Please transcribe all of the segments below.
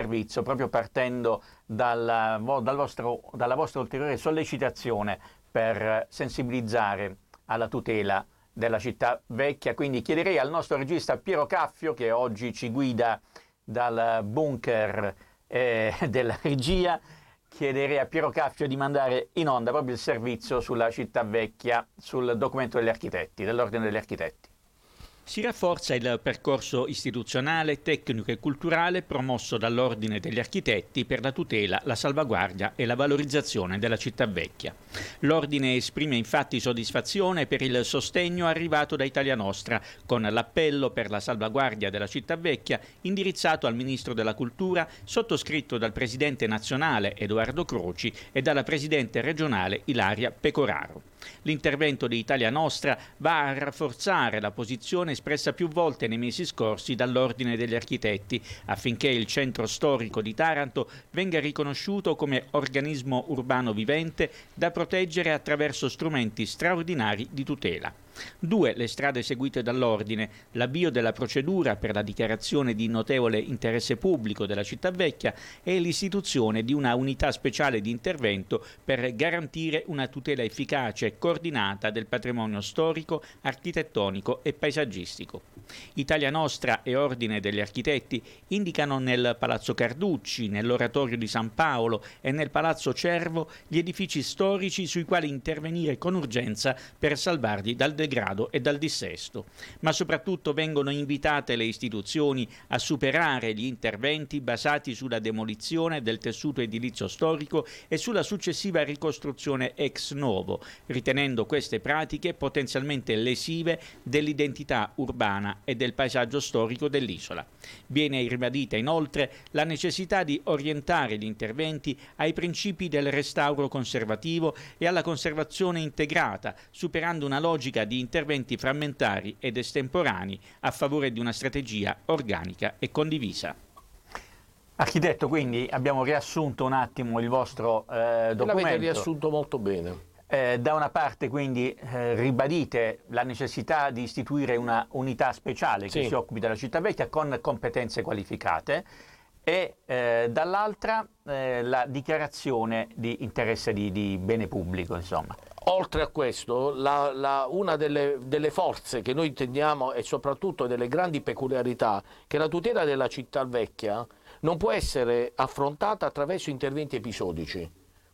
servizio, proprio partendo dalla vostra ulteriore sollecitazione per sensibilizzare alla tutela della città vecchia. Quindi chiederei al nostro regista Piero Caffio, che oggi ci guida dal bunker della regia, chiederei a Piero Caffio di mandare in onda proprio il servizio sulla città vecchia, sul documento degli architetti, dell'Ordine degli Architetti. Si rafforza il percorso istituzionale, tecnico e culturale promosso dall'Ordine degli Architetti per la tutela, la salvaguardia e la valorizzazione della città vecchia. L'Ordine esprime infatti soddisfazione per il sostegno arrivato da Italia Nostra, con l'appello per la salvaguardia della città vecchia indirizzato al Ministro della Cultura, sottoscritto dal Presidente nazionale Edoardo Croci e dalla Presidente regionale Ilaria Pecoraro. L'intervento di Italia Nostra va a rafforzare la posizione espressa più volte nei mesi scorsi dall'Ordine degli Architetti affinché il centro storico di Taranto venga riconosciuto come organismo urbano vivente da proteggere attraverso strumenti straordinari di tutela. 2 le strade seguite dall'Ordine: l'avvio della procedura per la dichiarazione di notevole interesse pubblico della città vecchia e l'istituzione di una unità speciale di intervento per garantire una tutela efficace e coordinata del patrimonio storico, architettonico e paesaggistico. Italia Nostra e Ordine degli Architetti indicano nel Palazzo Carducci, nell'Oratorio di San Paolo e nel Palazzo Cervo gli edifici storici sui quali intervenire con urgenza per salvarli dal degrado e dal dissesto. Ma soprattutto vengono invitate le istituzioni a superare gli interventi basati sulla demolizione del tessuto edilizio storico e sulla successiva ricostruzione ex novo, ritenendo queste pratiche potenzialmente lesive dell'identità urbana e del paesaggio storico dell'isola. Viene ribadita inoltre la necessità di orientare gli interventi ai principi del restauro conservativo e alla conservazione integrata, superando una logica di interventi frammentari ed estemporanei a favore di una strategia organica e condivisa. Architetto, quindi abbiamo riassunto un attimo il vostro documento. L'avete riassunto molto bene. Da una parte quindi ribadite la necessità di istituire una unità speciale che si occupi della città vecchia con competenze qualificate e dall'altra la dichiarazione di interesse di bene pubblico, insomma. Oltre a questo, una delle forze che noi intendiamo e soprattutto delle grandi peculiarità, che la tutela della città vecchia non può essere affrontata attraverso interventi episodici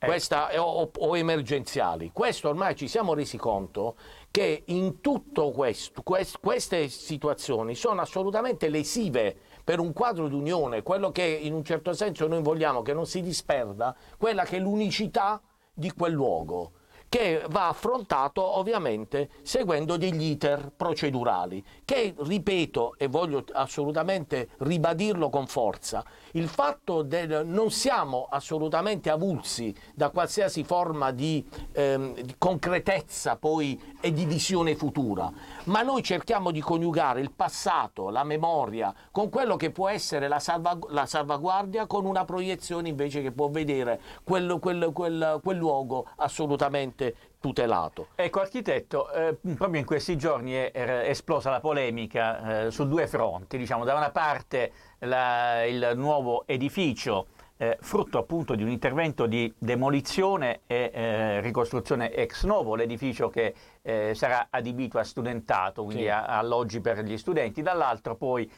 o emergenziali. Questo ormai ci siamo resi conto che in tutto questo, queste situazioni sono assolutamente lesive per un quadro d'unione, quello che in un certo senso noi vogliamo che non si disperda, quella che è l'unicità di quel luogo, che va affrontato ovviamente seguendo degli iter procedurali, che ripeto e voglio assolutamente ribadirlo con forza, il fatto non siamo assolutamente avulsi da qualsiasi forma di concretezza poi e di visione futura, ma noi cerchiamo di coniugare il passato, la memoria, con quello che può essere la salvaguardia, con una proiezione invece che può vedere quel luogo assolutamente tutelato. Ecco, architetto, proprio in questi giorni è esplosa la polemica su 2 fronti, diciamo, da una parte il nuovo edificio frutto appunto di un intervento di demolizione e ricostruzione ex novo, l'edificio che sarà adibito a studentato, quindi a alloggi per gli studenti, dall'altro poi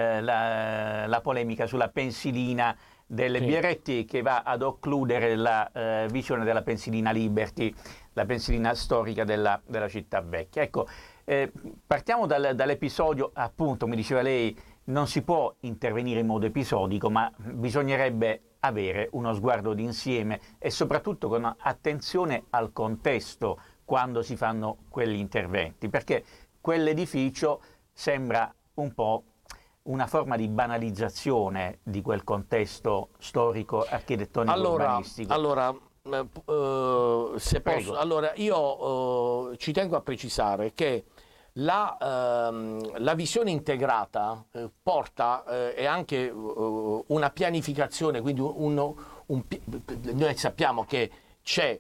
la polemica sulla pensilina delle Biaretti che va ad occludere la visione della pensilina Liberty, la pensilina storica della città vecchia. Ecco, partiamo dall'episodio, appunto, mi diceva lei, non si può intervenire in modo episodico, ma bisognerebbe avere uno sguardo d'insieme e soprattutto con attenzione al contesto quando si fanno quegli interventi, perché quell'edificio sembra un po' una forma di banalizzazione di quel contesto storico, architettonico, urbanistico. Se posso, allora io ci tengo a precisare che la visione integrata porta e anche una pianificazione, quindi noi sappiamo che c'è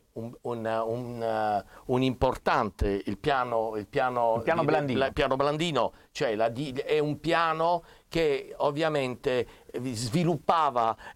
un importante, il piano Blandino, cioè è un piano che ovviamente sviluppava